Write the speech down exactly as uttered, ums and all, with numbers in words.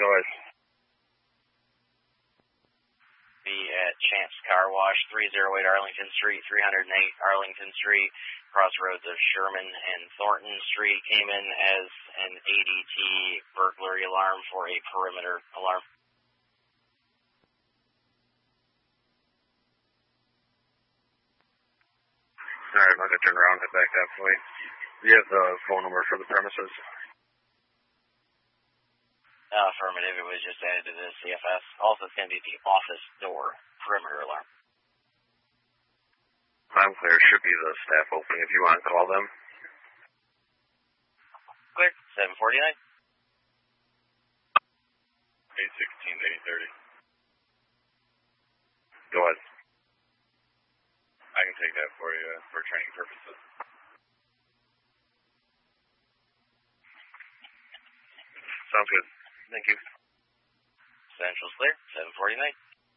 ahead. Be at Champs Car Wash, three oh eight Arlington Street, three oh eight Arlington Street, crossroads of Sherman and Thornton Street, came in as an A D T burglary alarm for a perimeter alarm. All right, I'm going to turn around and head back that way. Do you have the phone number for the premises? Uh, affirmative, it was just added to the C F S. Also, it's going to be the office door perimeter alarm. I'm clear. Should be the staff opening if you want to call them. Clear. seven forty-nine. eight sixteen to eight thirty. Go ahead. I can take that for you for training purposes. Sounds good. Thank you. Central's clear. seven forty-nine.